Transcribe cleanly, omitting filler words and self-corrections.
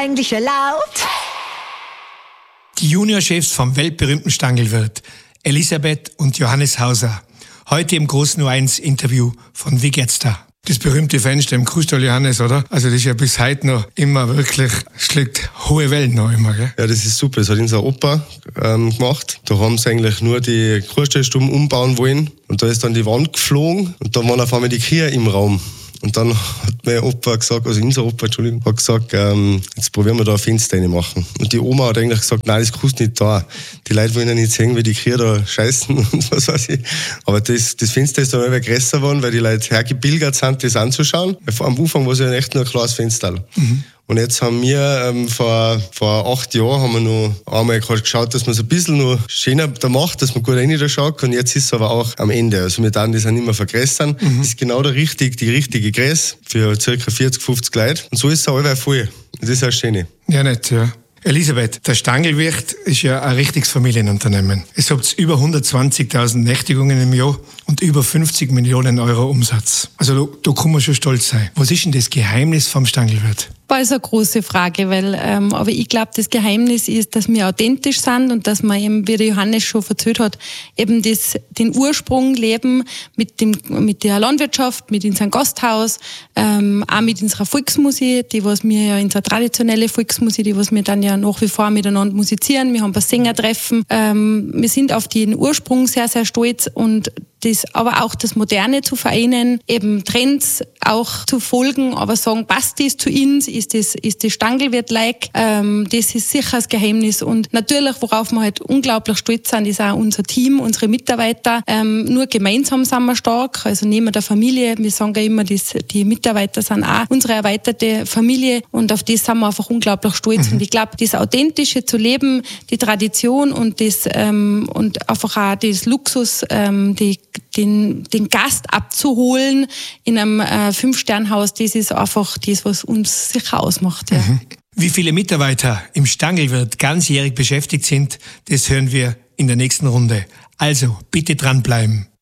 eigentlich erlaubt? Die Juniorchefs vom weltberühmten Stangelwirt, Elisabeth und Johannes Hauser. Heute im großen U1-Interview von Wie geht's da? Das berühmte Fenster im Kuhstall Johannes, oder? Also das ist ja bis heute noch immer wirklich, schlägt hohe Wellen noch immer, gell? Ja, das ist super. Das hat unser Opa gemacht. Da haben sie eigentlich nur die Kuhstallstuben umbauen wollen. Und da ist dann die Wand geflogen und da waren auf einmal die Kühe im Raum. Und dann hat mein Opa gesagt, also unser Opa, Entschuldigung, hat gesagt, jetzt probieren wir da ein Fenster reinmachen. Und die Oma hat eigentlich gesagt, nein, das kannst du nicht da. Die Leute wollen ja nicht sehen, wie die Kühe da scheißen und was weiß ich. Aber das Fenster ist dann immer größer geworden, weil die Leute hergebilgert sind, das anzuschauen. Am Anfang war es ja echt nur ein kleines Fenster. Mhm. Und jetzt haben wir vor 8 Jahren haben wir noch einmal geschaut, dass man es ein bisschen noch schöner da macht, dass man gut rein da schaut. Und jetzt ist es aber auch am Ende. Also wir dürfen das auch nicht mehr vergrößern. Das ist genau die richtige Größe für ca. 40, 50 Leute. Und so ist es auch allweil voll. Das ist auch schön. Ja, nett, ja. Elisabeth, der Stangelwirt ist ja ein richtiges Familienunternehmen. Es habt über 120.000 Nächtigungen im Jahr und über 50 Millionen Euro Umsatz. Also da kann man schon stolz sein. Was ist denn das Geheimnis vom Stangelwirt? Das ist eine große Frage, weil, aber ich glaube, das Geheimnis ist, dass wir authentisch sind und dass wir eben, wie der Johannes schon erzählt hat, eben den Ursprung leben mit der Landwirtschaft, mit unserem Gasthaus, auch mit unserer Volksmusik, die was wir ja, unsere traditionelle Volksmusik, die was wir dann ja nach wie vor miteinander musizieren. Wir haben ein paar Sängertreffen. Wir sind auf den Ursprung sehr, sehr stolz und aber auch das Moderne zu vereinen, eben Trends auch zu folgen, aber sagen, passt das zu uns, ist das Stangelwirt-like, das ist sicher das Geheimnis. Und natürlich, worauf wir halt unglaublich stolz sind, ist auch unser Team, unsere Mitarbeiter. Nur gemeinsam sind wir stark, also neben der Familie. Wir sagen ja immer, die Mitarbeiter sind auch unsere erweiterte Familie und auf das sind wir einfach unglaublich stolz. Und ich glaube, das Authentische zu leben, die Tradition und und einfach auch das Luxus, den Gast abzuholen in einem 5-Sterne-Haus, das ist einfach das, was uns sicher ausmacht. Ja. Wie viele Mitarbeiter im Stangelwirt ganzjährig beschäftigt sind, das hören wir in der nächsten Runde. Also bitte dranbleiben.